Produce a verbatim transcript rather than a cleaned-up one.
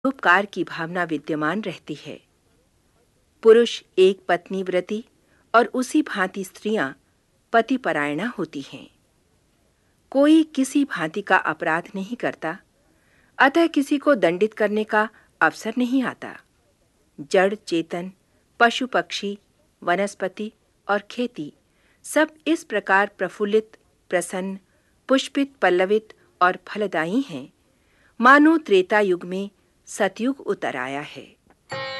उपकार की भावना विद्यमान रहती है। पुरुष एक पत्नी व्रती और उसी भांति स्त्रियां पतिपरायणा होती हैं। कोई किसी भांति का अपराध नहीं करता, अतः किसी को दंडित करने का अवसर नहीं आता। जड़ चेतन, पशु पक्षी, वनस्पति और खेती सब इस प्रकार प्रफुल्लित, प्रसन्न, पुष्पित, पल्लवित और फलदायी हैं, मानो त्रेता युग में सतयुग उतर आया है।